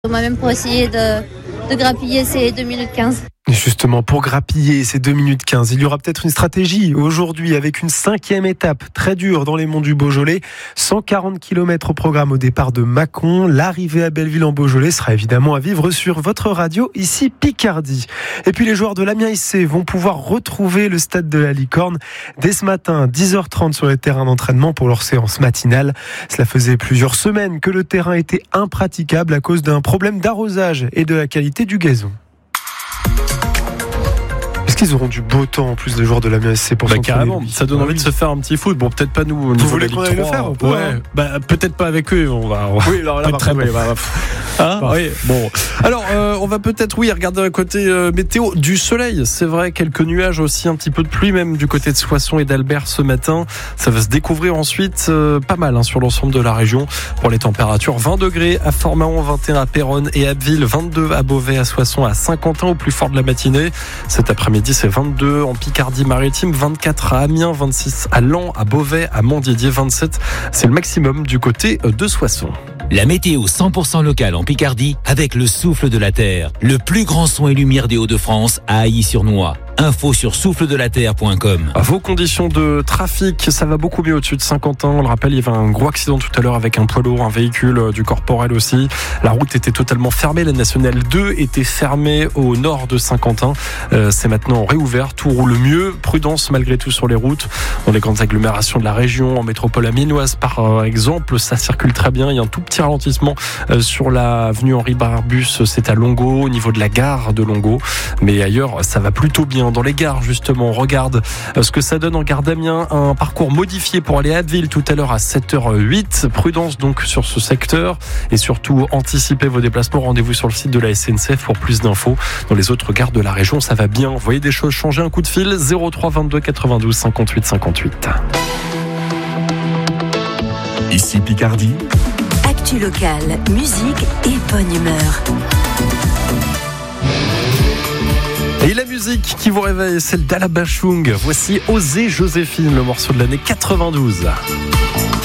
Moi-même pour essayer de grappiller ces 2 minutes 15. Et justement, pour grappiller ces 2 minutes 15, il y aura peut-être une stratégie aujourd'hui avec une 5e étape très dure dans les monts du Beaujolais. 140 km au programme au départ de Mâcon. L'arrivée à Belleville en Beaujolais sera évidemment à vivre sur votre radio, ici Picardie. Et puis les joueurs de l'Amiens SC vont pouvoir retrouver le stade de la Licorne dès ce matin, 10h30 sur les terrains d'entraînement pour leur séance matinale. Cela faisait plusieurs semaines que le terrain était impraticable à cause d'un problème d'arrosage et de la qualité du gazon. Est-ce qu'ils auront du beau temps en plus des joueurs de l'Amiens SC pour s'entraîner? Carrément, ça donne envie de se faire un petit foot. Bon, peut-être pas nous au niveau de la Ligue 3. Vous voulez qu'on aille le faire ou pas? Ouais, peut-être pas avec eux. Oui, alors là, très bon. Oui, bon. Alors, on va peut-être regarder un côté météo, du soleil. C'est vrai, quelques nuages aussi, un petit peu de pluie même du côté de Soissons et d'Albert ce matin. Ça va se découvrir ensuite pas mal sur l'ensemble de la région. Pour les températures, 20 degrés à Fort-Mahon, 21 à Péronne et Abbeville, 22 à Beauvais, à Soissons, à Saint-Quentin au plus fort de la matinée. Cet après-midi, c'est 22 en Picardie-Maritime, 24 à Amiens, 26 à Laon, à Beauvais, à Montdidier, 27. C'est le maximum du côté de Soissons. La météo 100% locale en Picardie avec le souffle de la terre. Le plus grand son et lumière des Hauts-de-France à Ailly-sur-Noix. Info sur souffledelaterre.com. Vos conditions de trafic, ça va beaucoup mieux au-dessus de Saint-Quentin. On le rappelle, il y avait un gros accident tout à l'heure avec un poids lourd, un véhicule du corporel aussi. La route était totalement fermée. La nationale 2 était fermée au nord de Saint-Quentin. C'est maintenant réouvert. Tout roule mieux. Prudence malgré tout sur les routes. Dans les grandes agglomérations de la région, en métropole amiénoise par exemple, ça circule très bien. Il y a un tout petit ralentissement sur l'avenue Henri Barbus. C'est à Longo, au niveau de la gare de Longo. Mais ailleurs, ça va plutôt bien. Dans les gares, justement, on regarde ce que ça donne en gare d'Amiens. Un parcours modifié pour aller à Abbeville tout à l'heure à 7h08. Prudence donc sur ce secteur et surtout anticipez vos déplacements. Rendez-vous sur le site de la SNCF pour plus d'infos. Dans les autres gares de la région, ça va bien. Vous voyez des choses changer, un coup de fil 03 22 92 58 58. Ici Picardie. Actu locale, musique et bonne humeur. Et la musique qui vous réveille, celle d'Ala Bachung. Voici Oser Joséphine, le morceau de l'année 92.